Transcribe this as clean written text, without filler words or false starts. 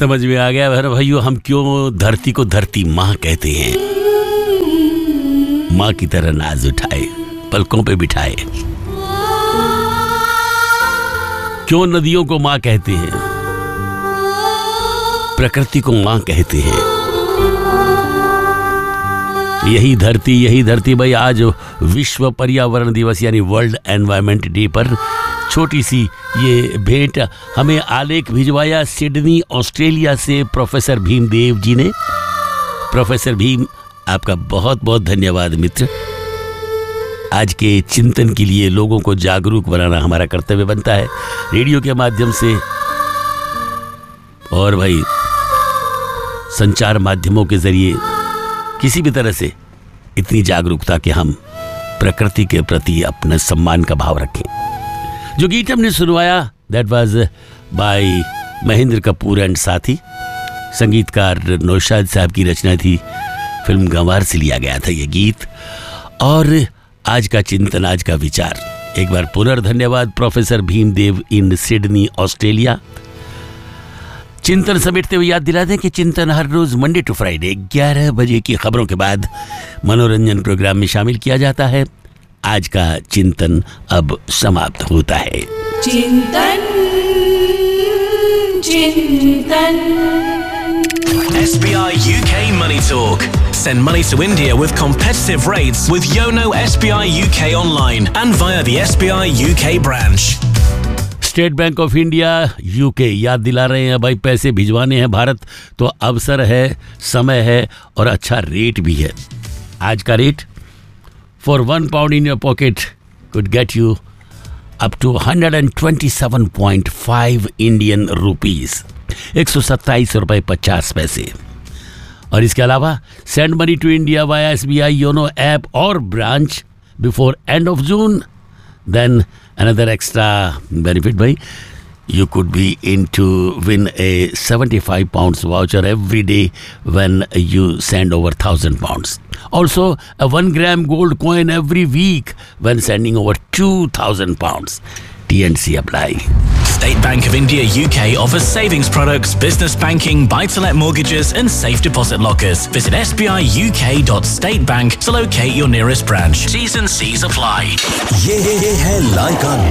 समझ में आ गया मेरे भाइयों, हम क्यों धरती को धरती माँ कहते हैं। माँ की तरह नाज उठाए, पलकों पे बिठाए। क्यों नदियों को माँ कहते हैं, प्रकृति को माँ कहते हैं। यही धरती भाई, आज विश्व पर्यावरण दिवस यानी वर्ल्ड एनवायरनमेंट डे पर छोटी सी ये भेंट हमें आलेख भिजवाया सिडनी ऑस्ट्रेलिया से प्रोफेसर भीमदेव जी ने। प्रोफेसर भीम, आपका बहुत बहुत धन्यवाद मित्र। आज के चिंतन के लिए लोगों को जागरूक बनाना हमारा कर्तव्य बनता है, रेडियो के माध्यम से और भाई संचार माध्यमों के जरिए किसी भी तरह से इतनी जागरूकता कि हम प्रकृति के प्रति अपने सम्मान का भाव रखें। जो गीत हमने सुनवाया that was by Mahendra Kapoor and साथी, संगीतकार नौशाद साहब की रचना थी, फिल्म गंवार से लिया गया था ये गीत। और आज का चिंतन, आज का विचार, एक बार पुनर्धन्यवाद professor Bhimdev in Sydney Australia. चिंतन समेटते हुए याद दिला दें कि चिंतन हर रोज मंडे टू फ्राइडे 11 बजे की खबरों के बाद मनोरंजन प्रोग्राम में शामिल किया जाता है। आज का चिंतन अब समाप्त होता है। चिंतन चिंतन SBI UK Money Talk. Send money to India with competitive rates with Yono SBI UK online and via the SBI UK branch. State bank of India UK याद दिला रहे हैं भाई, पैसे भिजवाने हैं भारत तो अवसर है, समय है और अच्छा रेट भी है। आज का rate for £1 in your pocket could get you up to 127.5 Indian rupees, 127 रुपये 50 पैसे। और इसके अलावा send money to India via SBI YONO app और branch before end of June, then another extra benefit bhai, you could be in to win a £75 voucher every day when you send over £1,000. Also a 1 gram gold coin every week when sending over £2,000. TNC apply. State Bank of India UK offers savings products, business banking, buy-to-let mortgages and safe deposit lockers. Visit sbiuk.statebank to locate your nearest branch. T's and C's apply. ये है लाइका